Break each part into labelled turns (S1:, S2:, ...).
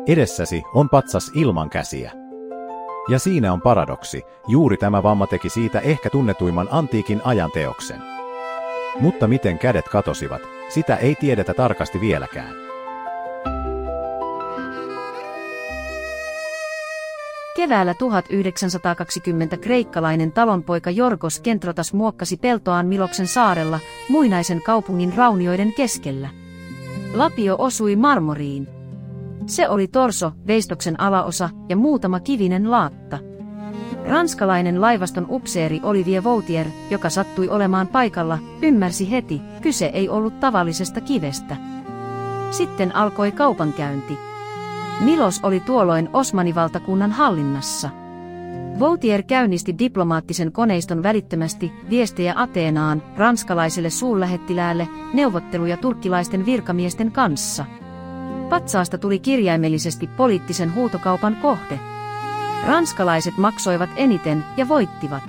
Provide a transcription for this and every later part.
S1: Edessäsi on patsas ilman käsiä. Ja siinä on paradoksi, juuri tämä vamma teki siitä ehkä tunnetuimman antiikin ajan teoksen. Mutta miten kädet katosivat, sitä ei tiedetä tarkasti vieläkään.
S2: Keväällä 1920 kreikkalainen talonpoika Jorgos Kentrotas muokkasi peltoaan Miloksen saarella, muinaisen kaupungin raunioiden keskellä. Lapio osui marmoriin. Se oli torso, veistoksen alaosa ja muutama kivinen laatta. Ranskalainen laivaston upseeri Olivier Vautier, joka sattui olemaan paikalla, ymmärsi heti, kyse ei ollut tavallisesta kivestä. Sitten alkoi kaupankäynti. Milos oli tuolloin Osmanivaltakunnan hallinnassa. Vautier käynnisti diplomaattisen koneiston välittömästi viestejä Ateenaan, ranskalaiselle suurlähettiläälle, neuvotteluja turkkilaisten virkamiesten kanssa. Patsaasta tuli kirjaimellisesti poliittisen huutokaupan kohde. Ranskalaiset maksoivat eniten ja voittivat.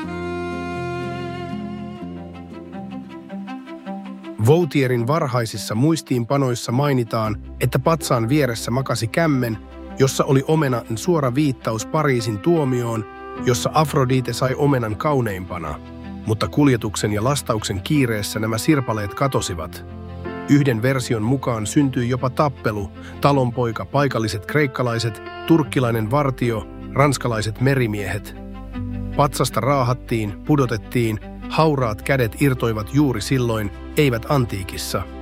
S3: Vautierin varhaisissa muistiinpanoissa mainitaan, että patsaan vieressä makasi kämmen, jossa oli omenan suora viittaus Pariisin tuomioon, jossa Afrodite sai omenan kauneimpana, mutta kuljetuksen ja lastauksen kiireessä nämä sirpaleet katosivat. Yhden version mukaan syntyi jopa tappelu, talonpoika, paikalliset kreikkalaiset, turkkilainen vartio, ranskalaiset merimiehet. Patsasta raahattiin, pudotettiin, hauraat kädet irtoivat juuri silloin, eivät antiikissa.